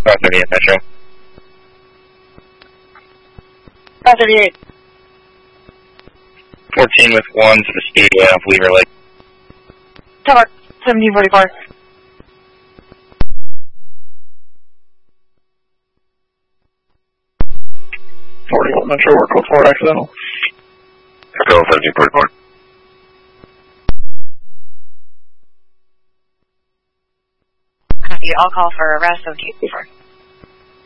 538 Metro. 538. 14 with 1 to the speedway off Weaver Lake. Tower, 1744. 41 Metro, we're code 4 accidental. Echo 1744. Copy, I'll call for arrest 1744.